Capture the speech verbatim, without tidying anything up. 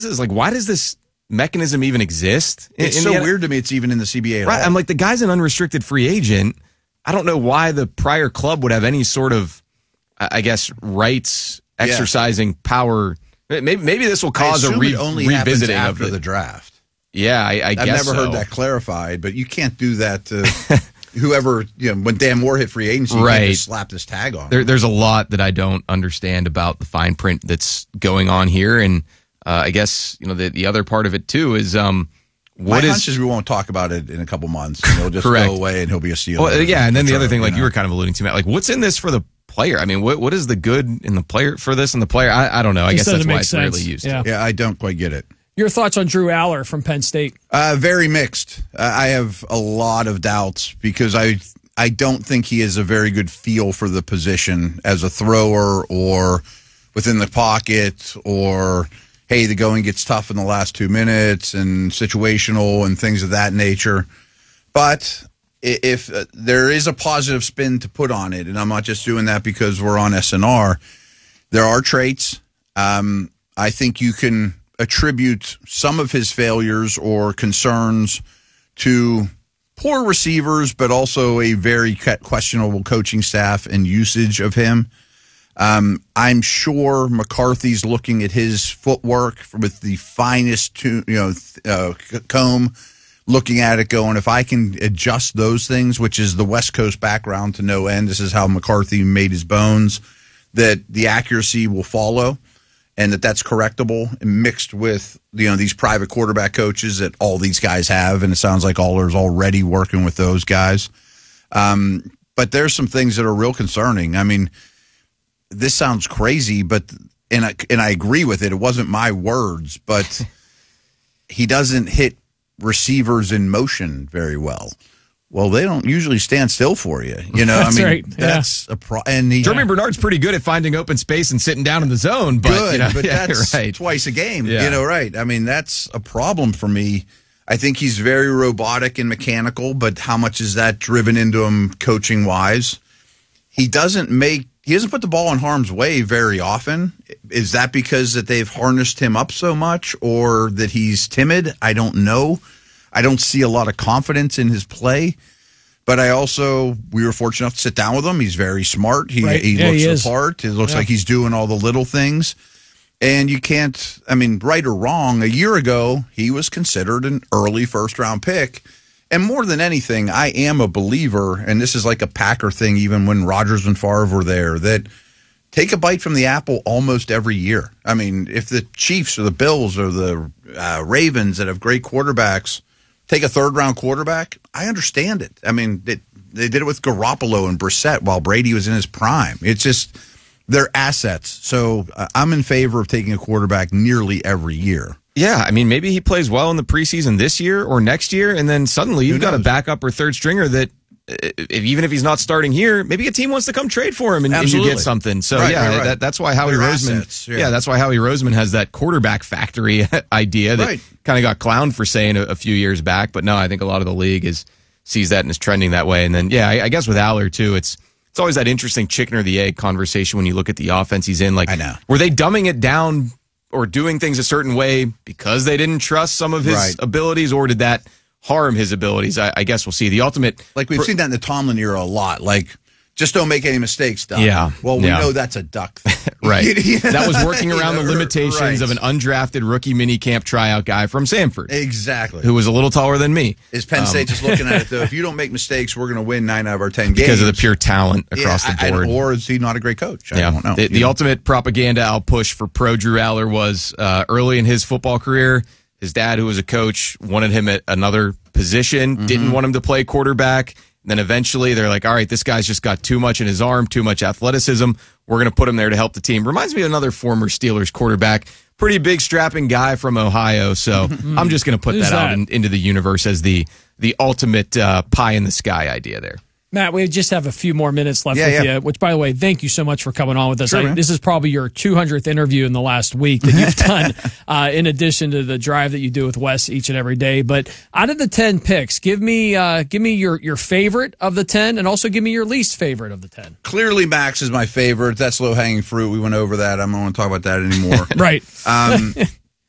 is like, why does this mechanism even exist? In, it's in so the, weird to me it's even in the C B A at right, all. I'm like, the guy's an unrestricted free agent. I don't know why the prior club would have any sort of, I guess, rights exercising yeah. power. Maybe maybe this will cause a re- it only revisiting after of the, the draft. Yeah, I, I I've guess never so. heard that clarified, but you can't do that to whoever, you know, when Dan Moore hit free agency, you right. can't just slap this tag on. There, there's a lot that I don't understand about the fine print that's going on here. And uh, I guess, you know, the, the other part of it, too, is um, what My is. hunch is we won't talk about it in a couple months. And he'll just Correct. go away and he'll be a steal. Well, yeah, and then the other thing, like you, you know? were kind of alluding to, Matt, like what's in this for the player? I mean, what what is the good in the player for this and the player? I, I don't know. I Just guess that's why it's sense. really used. Yeah. yeah, I don't quite get it. Your thoughts on Drew Aller from Penn State? Uh, very mixed. Uh, I have a lot of doubts because I I don't think he has a very good feel for the position as a thrower or within the pocket or, hey, the going gets tough in the last two minutes and situational and things of that nature. But if uh, there is a positive spin to put on it, and I'm not just doing that because we're on S N R, there are traits. Um, I think you can attribute some of his failures or concerns to poor receivers, but also a very questionable coaching staff and usage of him. Um, I'm sure McCarthy's looking at his footwork with the finest, to, you know, uh, comb, looking at it going, if I can adjust those things, which is the West Coast background to no end, this is how McCarthy made his bones, that the accuracy will follow. And that that's correctable, and mixed with, you know, these private quarterback coaches that all these guys have, and it sounds like Aller's already working with those guys. Um, but there's some things that are real concerning. I mean, this sounds crazy, but and I, and I agree with it. It wasn't my words, but he doesn't hit receivers in motion very well. Well, they don't usually stand still for you. You know, that's I mean, right. that's yeah. a pro. And he, Jeremy Bernard's pretty good at finding open space and sitting down in the zone. But, good, you know, but yeah, that's right. twice a game. Yeah. You know, right? I mean, that's a problem for me. I think he's very robotic and mechanical, but how much is that driven into him coaching wise? He doesn't make. He doesn't put the ball in harm's way very often. Is that because that they've harnessed him up so much, or that he's timid? I don't know. I don't see a lot of confidence in his play. But I also, we were fortunate enough to sit down with him. He's very smart. He right. he yeah, looks he the is. part. It looks yeah. like he's doing all the little things. And you can't, I mean, right or wrong, a year ago, he was considered an early first-round pick. And more than anything, I am a believer, and this is like a Packer thing even when Rodgers and Favre were there, that take a bite from the apple almost every year. I mean, if the Chiefs or the Bills or the uh, Ravens that have great quarterbacks take a third-round quarterback, I understand it. I mean, they, they did it with Garoppolo and Brissett while Brady was in his prime. It's just they're assets. So uh, I'm in favor of taking a quarterback nearly every year. Yeah, I mean, maybe he plays well in the preseason this year or next year, and then suddenly you've got a backup or third stringer that, if, even if he's not starting here, maybe a team wants to come trade for him and, and you get something. So, right, yeah, right, right. That, that's why Howie They're Roseman, assets, yeah. yeah, that's why Howie Roseman has that quarterback factory idea that right. kind of got clowned for saying a, a few years back. But no, I think a lot of the league is sees that and is trending that way. And then, yeah, I, I guess with Aller too, it's it's always that interesting chicken or the egg conversation when you look at the offense he's in. Like, I know. Were they dumbing it down or doing things a certain way because they didn't trust some of his right. abilities, or did that harm his abilities? I, I guess we'll see. The ultimate, like we've seen that in the Tomlin era a lot. Like, just don't make any mistakes, Doc. Yeah. Well, we yeah. know that's a duck thing. Right. You know? That was working around You know, the limitations right. of an undrafted rookie mini camp tryout guy from Samford. Exactly. Who was a little taller than me. Is Penn State um, just looking at it, though? If you don't make mistakes, we're going to win nine out of our ten games. Because of the pure talent across yeah, the board. I, or is he not a great coach? I yeah. don't know. The, the ultimate propaganda I'll push for pro Drew Aller was uh, early in his football career, his dad, who was a coach, wanted him at another position, mm-hmm. didn't want him to play quarterback. And then eventually they're like, all right, this guy's just got too much in his arm, too much athleticism. We're going to put him there to help the team. Reminds me of another former Steelers quarterback, pretty big strapping guy from Ohio. So I'm just going to put that, that out in, into the universe as the the ultimate uh, pie in the sky idea there. Matt, we just have a few more minutes left yeah, with yeah. you, which, by the way, thank you so much for coming on with us. Sure, I, this is probably your two hundredth interview in the last week that you've done, uh, in addition to the drive that you do with Wes each and every day. But out of the ten picks, give me uh, give me your, your favorite of the ten, and also give me your least favorite of the ten. Clearly, Max is my favorite. That's low-hanging fruit. We went over that. I don't want to talk about that anymore. Right. Um,